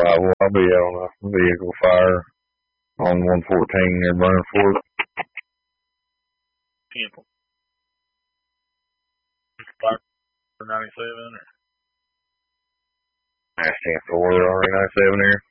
I'll be on a vehicle fire on 114 near Burn Fort. 97 or? I stand for already 97 here.